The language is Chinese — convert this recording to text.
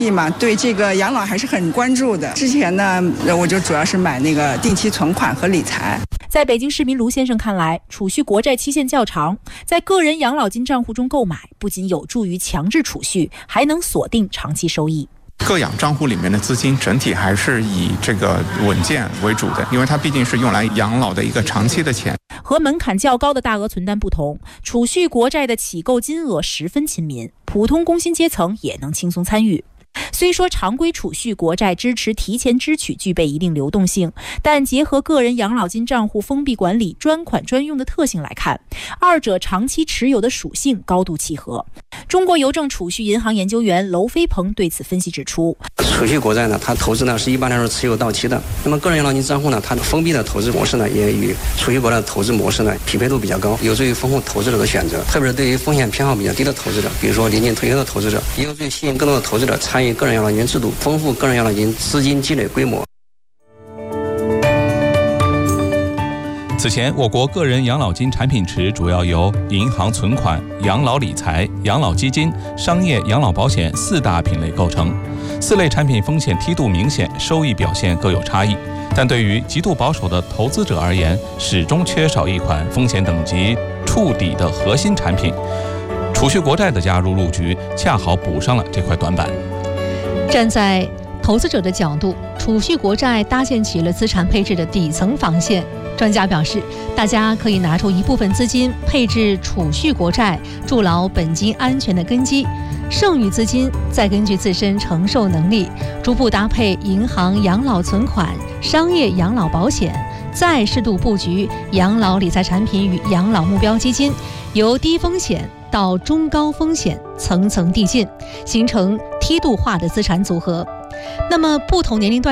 嘛，对这个养老还是很关注的。之前呢，我就主要是买那个定期存款和理财。 在北京市民卢先生看来，储蓄国债期限较长，在个人养老金账户中购买，不仅有助于强制储蓄，还能锁定长期收益。 个养账户里面的资金整体还是以这个稳健为主的，因为它毕竟是用来养老的一个长期的钱。 和门槛较高的大额存单不同，储蓄国债的起购金额十分亲民，普通工薪阶层也能轻松参与。虽说常规储蓄国债支持提前支取具备一定流动性，但结合个人养老金账户封闭管理、专款专用的特性来看，二者长期持有的属性高度契合。中国邮政储蓄银行研究员娄飞鹏对此分析指出， 储蓄国债呢，它投资呢是一般来说持有到期的。那么个人养老金账户呢，它的封闭的投资模式呢，也与储蓄国债的投资模式呢匹配度比较高，有助于丰富投资者的选择。特别是对于风险偏好比较低的投资者，比如说临近退休的投资者，也有助于吸引更多的投资者参与个人养老金制度，丰富个人养老金资金积累规模。 此前，我国个人养老金产品池主要由银行存款、养老理财、养老基金、商业养老保险4大品类构成。4类产品风险梯度明显，收益表现各有差异。但对于极度保守的投资者而言，始终缺少一款风险等级触底的核心产品。储蓄国债的加入入局，恰好补上了这块短板。 站在投资者的角度，储蓄国债搭建起了资产配置的底层防线。专家表示，大家可以拿出一部分资金配置储蓄国债，筑牢本金安全的根基，剩余资金再根据自身承受能力，逐步搭配银行养老存款、商业养老保险，再适度布局养老理财产品与养老目标基金，由低风险到中高风险层层递进，形成梯度化的资产组合。那么不同年龄段